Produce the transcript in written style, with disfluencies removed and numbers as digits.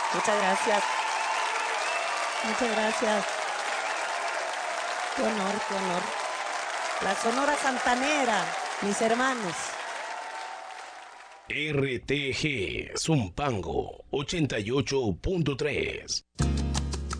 Muchas gracias. Muchas gracias. Qué honor, qué honor. La Sonora Santanera, mis hermanos. RTG Zumpango 88.3.